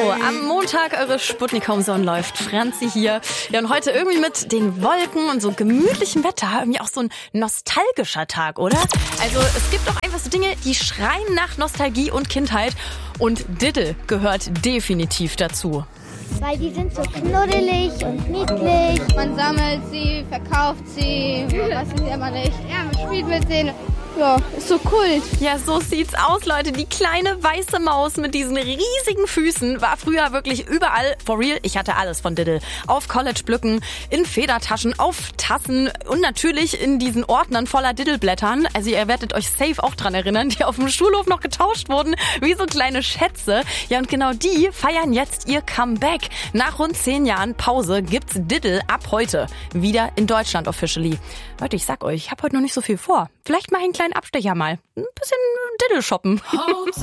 am Montag eure Sputnik Home Zone läuft. Franzi hier. Ja, und heute irgendwie mit den Wolken und so gemütlichem Wetter irgendwie auch so ein nostalgischer Tag, oder? Also es gibt auch einfach so Dinge, die schreien nach Nostalgie und Kindheit. Und Diddle gehört definitiv dazu. Weil die sind so knuddelig und niedlich. Man sammelt sie, verkauft sie, weiß ich immer nicht. Ja, man spielt mit denen. Ja, ist so Kult. Ja, so sieht's aus, Leute. Die kleine weiße Maus mit diesen riesigen Füßen war früher wirklich überall. For real, ich hatte alles von Diddle. Auf College-Blöcken, in Federtaschen, auf Tassen und natürlich in diesen Ordnern voller Diddle-Blättern. Also ihr werdet euch safe auch dran erinnern, die auf dem Schulhof noch getauscht wurden, wie so kleine Schätze. Ja, und genau die feiern jetzt ihr Comeback. Nach rund 10 Jahren Pause gibt's Diddle ab heute wieder in Deutschland officially. Leute, ich sag euch, ich habe heute noch nicht so viel vor. Vielleicht mache ich einen kleinen Abstecher mal. Ein bisschen Diddle shoppen.